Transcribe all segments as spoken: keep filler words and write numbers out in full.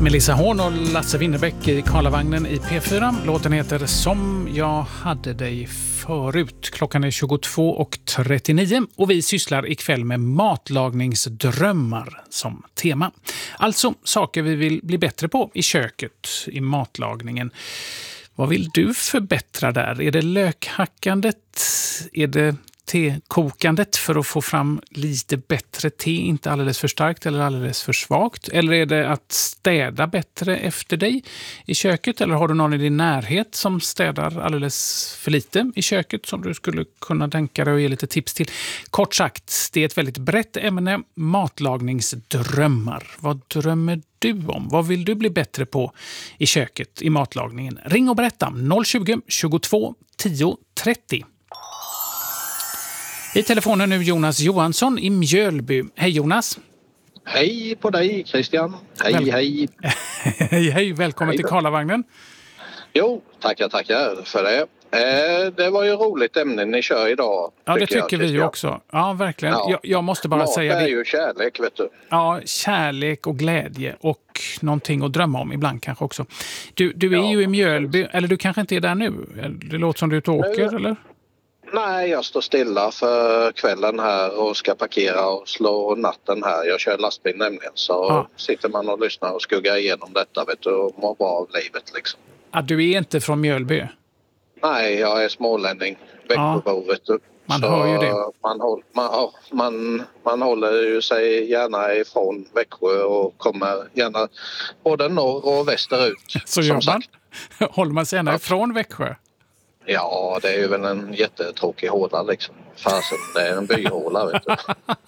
Melissa Horn och Lasse Winnerbäck i Karlavagnen i P fyra. Låten heter Som jag hade dig förut. Klockan är tjugotvå och trettionio och vi sysslar ikväll med matlagningsdrömmar som tema. Alltså saker vi vill bli bättre på i köket, i matlagningen. Vad vill du förbättra där? Är det lökhackandet? Är det tekokandet för att få fram lite bättre te, inte alldeles för starkt eller alldeles för svagt? Eller är det att städa bättre efter dig i köket? Eller har du någon i din närhet som städar alldeles för lite i köket som du skulle kunna tänka dig och ge lite tips till? Kort sagt, det är ett väldigt brett ämne, matlagningsdrömmar. Vad drömmer du om? Vad vill du bli bättre på i köket, i matlagningen? Ring och berätta noll tjugo, tjugotvå, tio, trettio. I telefonen nu Jonas Johansson i Mjölby. Hej Jonas. Hej på dig Christian. Hej Väl- hej. hej hej, välkommen hej till Karlavagnen. Jo, tackar tackar för det. Eh, det var ju roligt ämne ni kör idag. Ja, det tycker jag, vi ju också. Ja, verkligen. Ja. Jag, jag måste bara Mat säga det. det. är ju kärlek, vet du. Ja, kärlek och glädje och någonting att drömma om ibland kanske också. Du, du är ja, ju i Mjölby, eller du kanske inte är där nu? Det låter som du är ute och åker, nu, eller? Nej, jag står stilla för kvällen här och ska parkera och slå natten här. Jag kör lastbil nämligen, så ja. Sitter man och lyssnar och skuggar igenom detta, vet du, och mår bra av livet liksom. Ja, du är inte från Mjölby? Nej, jag är smålänning. Växjöbo, vet du. Man så hör ju det. Man, håll, man, man, man håller ju sig gärna ifrån Växjö och kommer gärna både norr och västerut. Så gör man? Sagt. Håller man sig gärna ja. ifrån Växjö? Ja, det är ju väl en jättetråkig håla liksom. Fasen, det är en byhåla, vet du.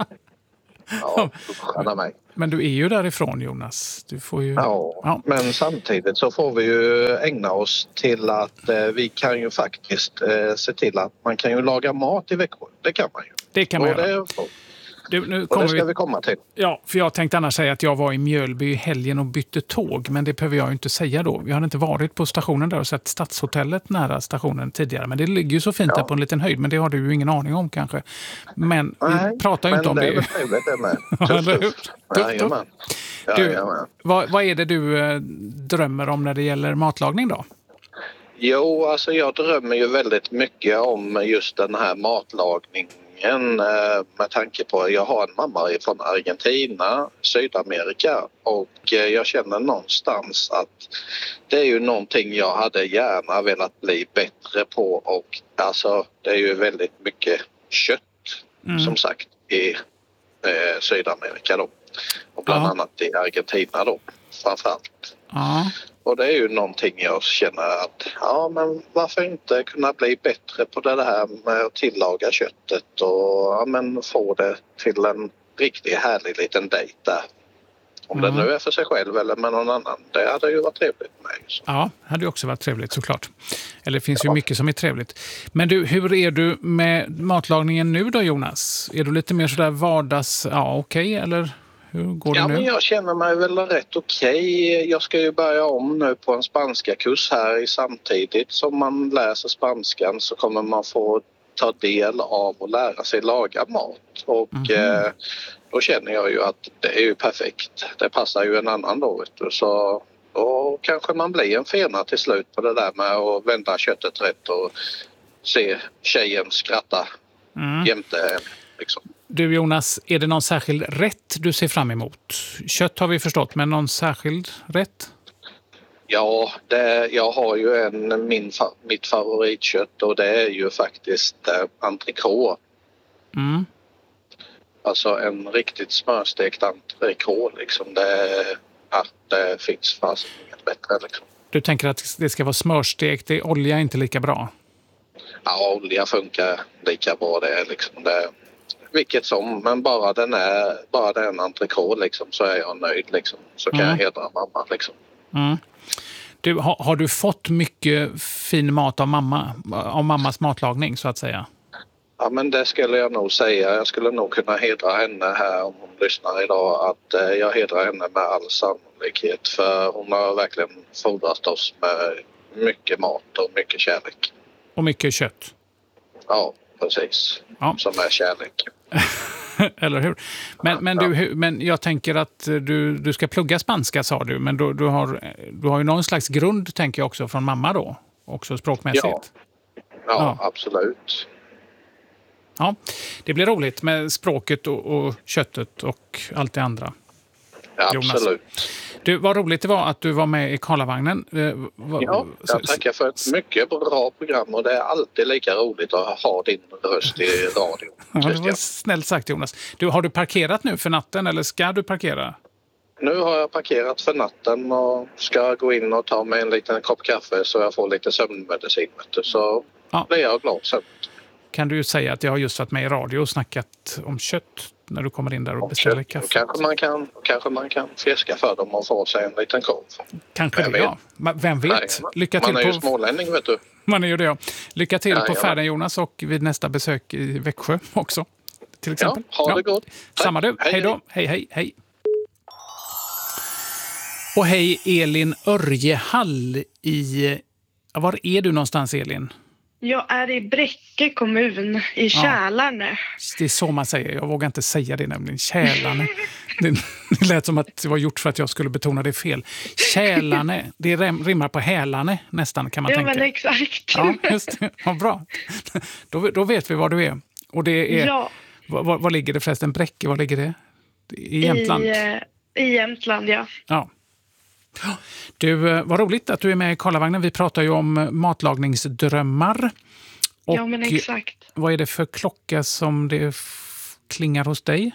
Ja, skärna mig. Men du är ju därifrån, Jonas. Du får ju... ja, ja, men samtidigt så får vi ju ägna oss till att eh, vi kan ju faktiskt eh, se till att man kan ju laga mat i Växjö. Det kan man ju. Det kan man och göra. Det, Du, nu och det ska vi... vi komma till. Ja, för jag tänkte annars säga att jag var i Mjölby i helgen och bytte tåg. Men det behöver jag ju inte säga då. Vi har inte varit på stationen där och sett Stadshotellet nära stationen tidigare. Men det ligger ju så fint ja. där på en liten höjd. Men det har du ju ingen aning om kanske. Men Nej, vi pratar ju inte om det. Men det är väl det med. Tufft, tufft. tufft, tufft. Du, vad, vad är det du eh, drömmer om när det gäller matlagning då? Jo, alltså jag drömmer ju väldigt mycket om just den här matlagningen med tanke på att jag har en mamma från Argentina, Sydamerika, och jag känner någonstans att det är ju någonting jag hade gärna velat bli bättre på, och alltså det är ju väldigt mycket kött mm. som sagt i eh, Sydamerika då, och bland ja. annat i Argentina då framförallt. Ja. Och det är ju någonting jag känner att ja, men varför inte kunna bli bättre på det här med att tillaga köttet och ja, men få det till en riktigt härlig liten dejt där. Om mm. det nu är för sig själv eller med någon annan, det hade ju varit trevligt med mig. Så. Ja, det hade ju också varit trevligt såklart. Eller det finns ja. ju mycket som är trevligt. Men du, hur är du med matlagningen nu då, Jonas? Är du lite mer sådär vardags, ja okej, okay, eller... Hur går det ja, nu? Men jag känner mig väl rätt okej. Okay. Jag ska ju börja om nu på en spanska kurs här. Samtidigt som man läser spanskan så kommer man få ta del av och lära sig laga mat. Och mm-hmm. eh, då känner jag ju att det är ju perfekt. Det passar ju en annan då, vet du. Så då kanske man blir en fena till slut på det där med att vända köttet rätt och se tjejen skratta mm. jämte liksom. Du Jonas, är det någon särskild rätt du ser fram emot? Kött har vi förstått, men någon särskild rätt? Ja, det, jag har ju en, min, mitt favoritkött och det är ju faktiskt eh, entrecote. Mm. Alltså en riktigt smörstekt entrecote liksom. Det, ja, det finns fast inget bättre liksom. Du tänker att det ska vara smörstekt, det olja är inte lika bra? Ja, olja funkar lika bra det liksom. Det vilket som, men bara den är bara den entrecote liksom, så är jag nöjd liksom. Så kan mm. jag hedra mamma liksom. Mm. Du, har, har du fått mycket fin mat av mamma, av mammas matlagning så att säga? Ja, men det skulle jag nog säga. Jag skulle nog kunna hedra henne här om hon lyssnar idag, att eh, jag hedrar henne med all sannolikhet, för hon har verkligen fodrat oss med mycket mat och mycket kärlek. Och mycket kött? Ja, precis. Ja. Som är kärlek. Eller hur? Men, men, du, men jag tänker att du, du ska plugga spanska, sa du. Men du, du, har, du har ju någon slags grund, tänker jag också, från mamma då. Också språkmässigt. Ja, ja, ja. Absolut. Ja, det blir roligt med språket och, och köttet och allt det andra. Ja, Jonas. absolut. Du, vad roligt det var att du var med i Karlavagnen. Ja, jag tackar för ett mycket bra program och det är alltid lika roligt att ha din röst i radio. Ja, det var snällt sagt, Jonas. Du, har du parkerat nu för natten eller ska du parkera? Nu har jag parkerat för natten och ska gå in och ta mig en liten kopp kaffe så jag får lite sömnmedicin. Så ja. Blir jag glad sen. Kan du ju säga att jag har just varit med i radio och snackat om kött när du kommer in där och beställer kött. Kaffe. Kanske man kan, kanske man kan fiska för dem och få sig en liten korv. Kanske det, ja. Vem vet? Nej, Lycka till man är på... ju smålänning, vet du. Man är ju det, ja. Lycka till Nej, på ja. färden, Jonas, och vid nästa besök i Växjö också. Till exempel. Ja, ha det ja. Gott. Tack. Samma du. Hej, hej då. Hej, hej, hej. Och hej Elin Örjehall i... Var är du någonstans, Elin? Jag är i Bräcke kommun, i Kälarne. Ja, det är så man säger. Jag vågar inte säga det nämligen. Kälarne. Det, det lät som att det var gjort för att jag skulle betona det fel. Kälarne. Det rimmar på Hälane nästan, kan man ja, tänka. Ja, men exakt. Ja, just det. Ja, bra. Då, då vet vi var du är. Och det är... Ja. Var, var ligger det förresten? Bräcke, var ligger det? I Jämtland? I, i Jämtland, ja. Ja. Du, vad roligt att du är med i Karlavagnen. Vi pratar ju om matlagningsdrömmar. Och ja, men exakt. Vad är det för klocka som det f- klingar hos dig?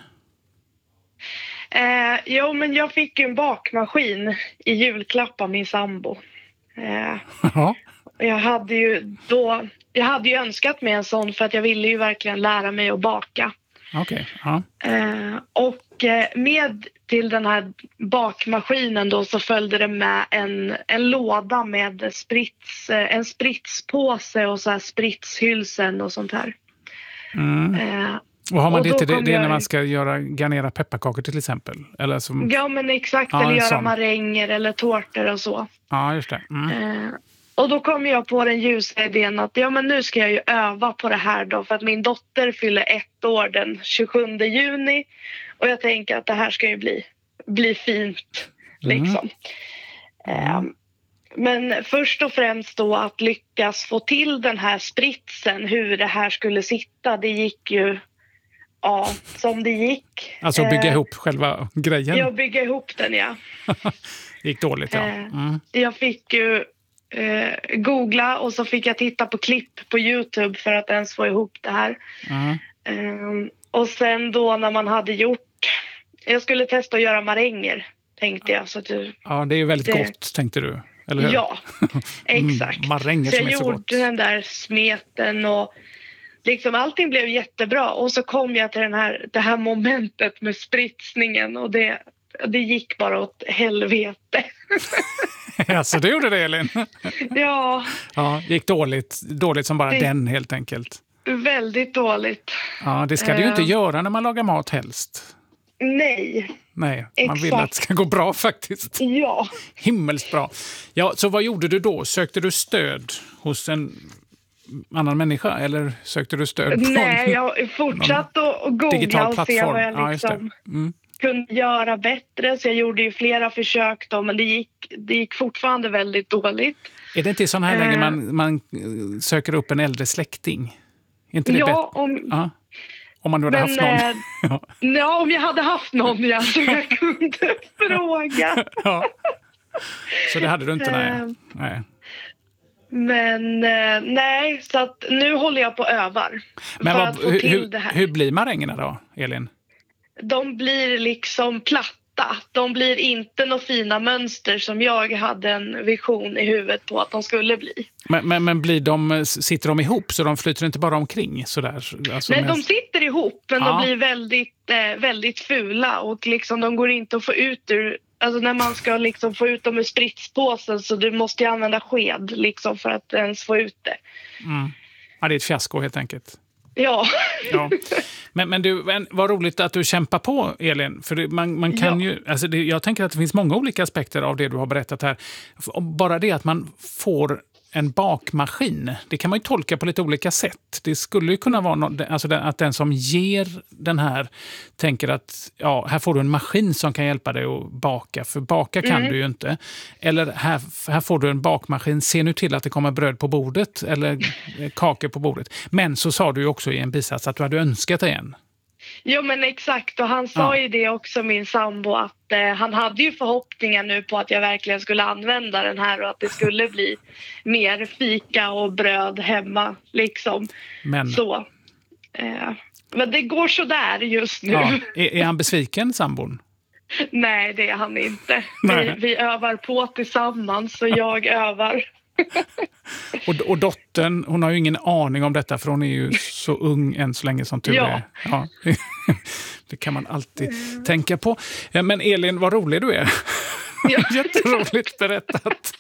Eh, jo, men jag fick ju en bakmaskin i julklapp av min sambo. Eh, ja. Jag hade ju då... Jag hade ju önskat mig en sån för att jag ville ju verkligen lära mig att baka. Okej, okay. Ja. Eh, och eh, med till den här bakmaskinen då så följde det med en, en låda med sprits, eh, en spritspåse och så här spritshylsen och sånt här. Mm. Eh, och har man och det till det, det är jag... när man ska göra garnera pepparkakor till exempel? Eller som... Ja, men exakt. Ja, eller göra sån. maränger eller tårtor och så. Ja, just det. Mm. Eh, Och då kom jag på den ljusa idén att ja, men nu ska jag ju öva på det här då. För att min dotter fyller ett år den tjugosjunde juni. Och jag tänker att det här ska ju bli, bli fint. Liksom. Mm. Eh, men först och främst då att lyckas få till den här spritsen. Hur det här skulle sitta. Det gick ju ja, som det gick. Alltså bygga eh, ihop själva grejen? Ja, bygga ihop den, ja. Det gick dåligt, ja. Mm. Eh, jag fick ju... Uh, googla och så fick jag titta på klipp på YouTube för att ens få ihop det här. Mm. Uh, och sen då när man hade gjort... Jag skulle testa att göra maränger, tänkte jag. Så att du, ja, det är ju väldigt det... gott, tänkte du. Eller hur? Ja, exakt. Mm, maränger så som är jag så gjorde gott. Den där smeten och liksom allting blev jättebra. Och så kom jag till den här, det här momentet med spritsningen och det, det gick bara åt helvete. Alltså, det gjorde det, Elin? Ja. Ja, det gick dåligt. Dåligt som bara det, den, helt enkelt. Väldigt dåligt. Ja, det ska uh, det ju inte göra när man lagar mat helst. Nej. Nej, man exakt. vill att det ska gå bra faktiskt. Ja. Himmelskt bra. Ja, så vad gjorde du då? Sökte du stöd hos en annan människa eller sökte du stöd på Nej, jag fortsatte att googla och se vad jag liksom... Ja, mm. kunde göra bättre, så jag gjorde ju flera försök då, men det gick, det gick fortfarande väldigt dåligt. Är det inte sån här uh, länge man, man söker upp en äldre släkting? Är inte det ja, bättre? om, ja, om man nu hade men, haft någon. Äh, ja. ja, om jag hade haft någon, ja, så jag kunde fråga. Ja. Så det hade du inte, nej. Uh, nej. Men eh, nej, så att nu håller jag på och övar. Men för vad, att få hur, till det här. Hur blir marängerna då, Elin? De blir liksom platta. De blir inte några fina mönster som jag hade en vision i huvudet på att de skulle bli. Men, men, men blir de, sitter de ihop så de flyter inte bara omkring? Sådär, alltså Nej, med... de sitter ihop, men ja. de blir väldigt, eh, väldigt fula. Och liksom, de går inte att få ut ur... Alltså när man ska liksom få ut dem ur spritspåsen så du måste ju använda sked liksom för att ens få ut det. Mm. Ja, det är ett fiasko helt enkelt. Ja. ja. Men, men du, vad roligt att du kämpar på, Elin. För det, man, man kan ja. ju, alltså det, jag tänker att det finns många olika aspekter av det du har berättat här. Bara det att man får en bakmaskin. Det kan man ju tolka på lite olika sätt. Det skulle ju kunna vara något, alltså den, att den som ger den här tänker att ja, här får du en maskin som kan hjälpa dig att baka. För baka kan mm. du ju inte. Eller här, här får du en bakmaskin. Se nu till att det kommer bröd på bordet eller kakor på bordet. Men så sa du ju också i en bisats att du hade önskat dig en. Jo men exakt, och han sa ja. ju det också, min sambo, att eh, han hade ju förhoppningar nu på att jag verkligen skulle använda den här och att det skulle bli mer fika och bröd hemma liksom. Men, så, eh, men det går så där just nu. Ja. Är, är han besviken, sambon? Nej, det är han inte. Vi, vi övar på tillsammans så jag övar. och, och dottern, hon har ju ingen aning om detta för hon är ju så ung än så länge som tur ja. är. Ja. Det kan man alltid mm. tänka på. Men Elin, vad rolig du är. Ja. Jätteroligt berättat.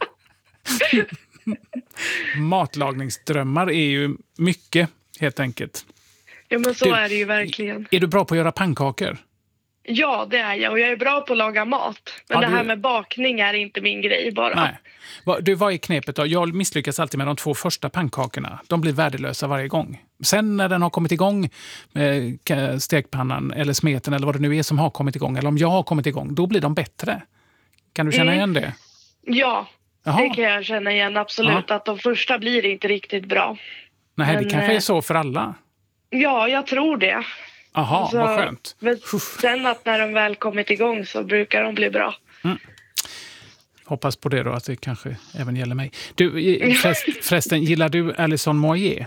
Matlagningsdrömmar är ju mycket, helt enkelt. Ja, men så du, är det ju verkligen. Är du bra på att göra pannkakor? Ja, det är jag. Och jag är bra på att laga mat. Men ja, det här du... med bakning är inte min grej bara. Nej. Du, vad är knepet då? Jag misslyckas alltid med de två första pannkakorna. De blir värdelösa varje gång. Sen när den har kommit igång, eh, stekpannan eller smeten eller vad det nu är som har kommit igång, eller om jag har kommit igång, då blir de bättre. Kan du känna mm. igen det? Ja, Jaha. det kan jag känna igen absolut. Ja. Att de första blir inte riktigt bra. Nej, Men, det kanske är så för alla. Ja, jag tror det. Jaha, så, vad skönt. Men sen att när de väl kommit igång så brukar de bli bra. Mm. Hoppas på det då, att det kanske även gäller mig. Du, förrest, förresten, gillar du Alison Moyet?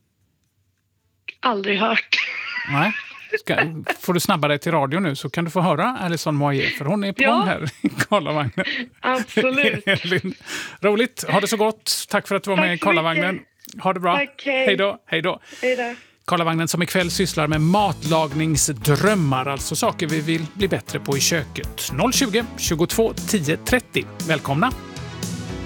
Aldrig hört. Nej. Ska, får du snabba dig till radio nu så kan du få höra Alison Moyet, för hon är på ja. här i Karlavagnen. Absolut. Roligt, ha det så gott. Tack för att du var Tack med i Karlavagnen. Ha det bra. Tack, hej. Hej då. Hej då. Hej då. Karlavagnen som ikväll sysslar med matlagningsdrömmar, alltså saker vi vill bli bättre på i köket. noll tjugo, tjugotvå, tio, trettio. Välkomna!